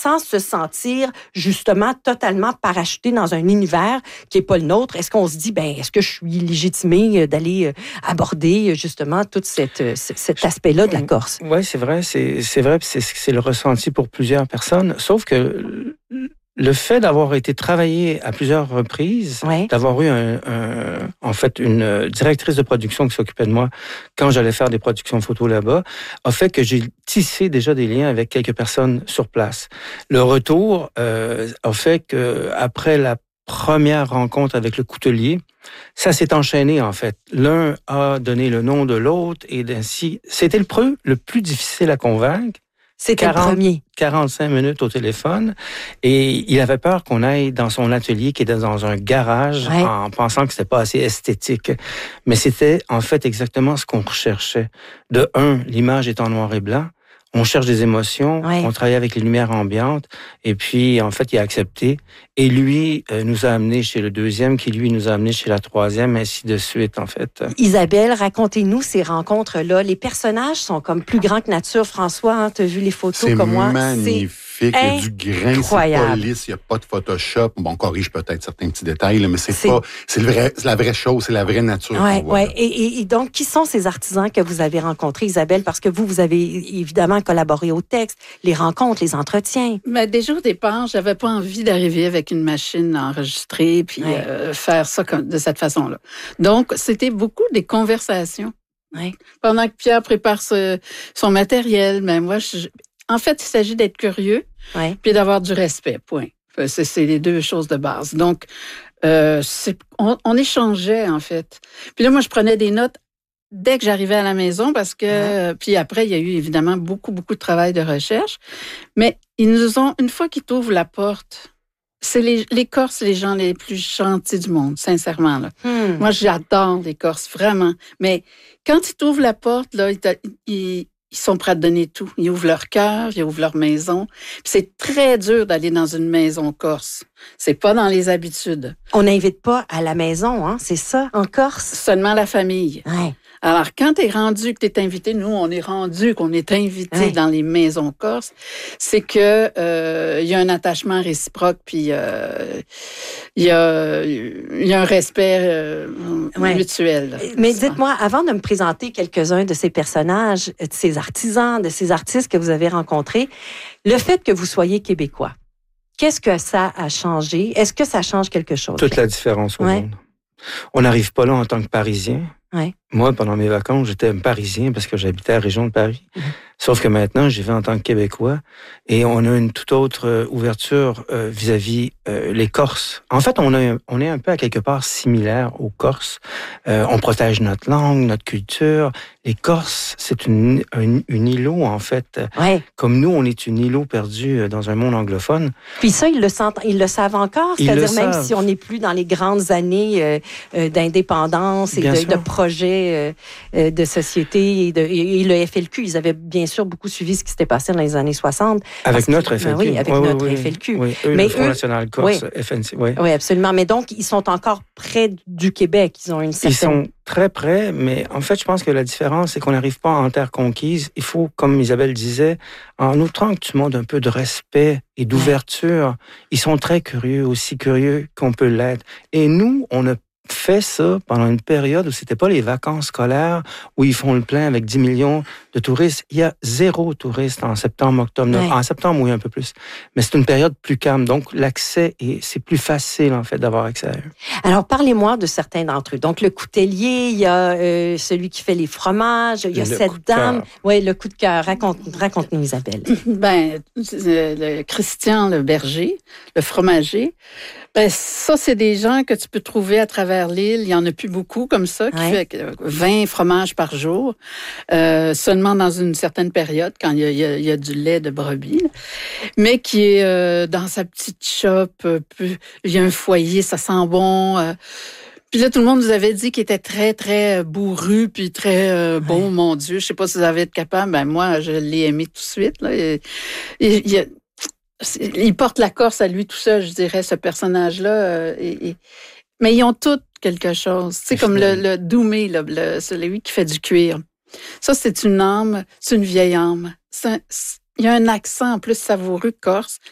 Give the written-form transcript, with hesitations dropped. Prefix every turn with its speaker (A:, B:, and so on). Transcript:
A: sans se sentir justement totalement parachuté dans un univers qui n'est pas le nôtre? Est-ce qu'on se dit, est-ce que je suis légitimée d'aller aborder justement tout cet aspect-là de la Corse?
B: Oui, c'est vrai, c'est le ressenti pour plusieurs personnes, sauf que le fait d'avoir été travaillé à plusieurs reprises, d'avoir eu en fait une directrice de production qui s'occupait de moi quand j'allais faire des productions photos là-bas, a fait que j'ai tissé déjà des liens avec quelques personnes sur place. Le retour a fait que après la première rencontre avec le coutelier, ça s'est enchaîné en fait. L'un a donné le nom de l'autre et ainsi. C'était le plus difficile à convaincre.
A: C'était le premier.
B: 45 minutes au téléphone. Et il avait peur qu'on aille dans son atelier qui était dans un garage en pensant que c'était pas assez esthétique. Mais c'était en fait exactement ce qu'on recherchait. De un, l'image est en noir et blanc. On cherche des émotions, on travaille avec les lumières ambiantes, et puis, en fait, il a accepté. Et lui nous a amenés chez le deuxième, qui lui nous a amenés chez la troisième, ainsi de suite, en fait.
A: Isabelle, racontez-nous ces rencontres-là. Les personnages sont comme plus grands que nature. François, tu as vu les photos comme moi.
C: C'est magnifique. Il y a du grain, c'est pas lisse, il n'y a pas de Photoshop. Bon, on corrige peut-être certains petits détails, là, mais c'est la vraie chose, c'est la vraie nature.
A: Et donc, qui sont ces artisans que vous avez rencontrés, Isabelle? Parce que vous avez évidemment collaboré au texte, les rencontres, les entretiens.
D: Mais déjà, au départ, j'avais pas envie d'arriver avec une machine enregistrée puis faire ça de cette façon-là. Donc, c'était beaucoup des conversations. Pendant que Pierre prépare son matériel, moi, en fait, il s'agit d'être curieux puis d'avoir du respect, point. C'est les deux choses de base. Donc, on échangeait, en fait. Puis là, moi, je prenais des notes dès que j'arrivais à la maison parce que... Puis après, il y a eu évidemment beaucoup, beaucoup de travail de recherche. Mais ils nous ont... Une fois qu'ils t'ouvrent la porte, c'est les Corses, les gens les plus gentils du monde, sincèrement. Là. Moi, j'adore les Corses, vraiment. Mais quand ils t'ouvrent la porte, là, ils sont prêts à te donner tout. Ils ouvrent leur cœur, ils ouvrent leur maison. Puis c'est très dur d'aller dans une maison corse. C'est pas dans les habitudes.
A: On n'invite pas à la maison, hein, c'est ça, en Corse?
D: Seulement la famille. Alors, quand t'es rendu, que t'es invité, nous, on est rendu, qu'on est invité dans les maisons corses, c'est que il y a un attachement réciproque, puis il y a un respect mutuel.
A: Mais dites-moi, avant de me présenter quelques-uns de ces personnages, de ces artisans, de ces artistes que vous avez rencontrés, le fait que vous soyez québécois, qu'est-ce que ça a changé? Est-ce que ça change quelque chose?
B: Toute la différence au monde. On n'arrive pas là en tant que Parisien. Moi, pendant mes vacances, j'étais un Parisien parce que j'habitais à la région de Paris. Sauf que maintenant, j'y vais en tant que Québécois et on a une toute autre ouverture vis-à-vis les Corses. En fait, on est un peu à quelque part similaire aux Corses. On protège notre langue, notre culture. Les Corses, c'est une îlot, en fait. Comme nous, on est une îlot perdue dans un monde anglophone.
A: Puis ça, ils le savent encore? C'est-à-dire même si on n'est plus dans les grandes années d'indépendance et de projets de société et le FLQ, ils avaient bien sûr beaucoup suivi ce qui s'était passé dans les années 60.
B: Avec notre FLQ.
A: Oui, avec notre FLQ.
B: Oui, le Front national corse, FNC.
A: Oui, absolument. Mais donc, ils sont encore près du Québec. Ils ont une certaine...
B: Ils sont très près, mais en fait, je pense que la différence, c'est qu'on n'arrive pas en terre conquise. Il faut, comme Isabelle disait, en outrant que tu montres un peu de respect et d'ouverture, ils sont très curieux, aussi curieux qu'on peut l'être. Et nous, on a fait ça pendant une période où c'était pas les vacances scolaires, où ils font le plein avec 10 millions de touristes. Il y a 0 touristes en septembre, octobre. En septembre, oui, un peu plus. Mais c'est une période plus calme. Donc, l'accès, c'est plus facile, en fait, d'avoir accès à eux.
A: Alors, parlez-moi de certains d'entre eux. Donc, le coutelier, il y a celui qui fait les fromages, il y a cette dame. Oui, le coup de cœur. Raconte-nous, Isabelle.
D: Le Christian, le berger, le fromager, ça, c'est des gens que tu peux trouver à travers l'île. Il y en a plus beaucoup comme ça, qui fait 20 fromages par jour, seulement dans une certaine période, quand il y a du lait de brebis, mais qui est dans sa petite shop. Il y a un foyer, ça sent bon. Puis là, tout le monde nous avait dit qu'il était très, très bourru, puis très bon, mon Dieu. Je sais pas si vous avez été capable. Moi, je l'ai aimé tout de suite. Là. Il porte la Corse à lui tout seul, je dirais, ce personnage-là. Mais ils ont tous quelque chose. C'est comme le Doumé, celui qui fait du cuir. Ça, c'est une âme, c'est une vieille âme. Il y a un accent en plus savoureux corse.